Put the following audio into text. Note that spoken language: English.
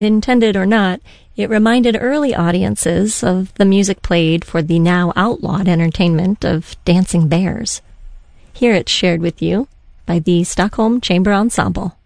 Intended or not, it reminded early audiences of the music played for the now outlawed entertainment of dancing bears. Here it's shared with you by the Stockholm Chamber Ensemble.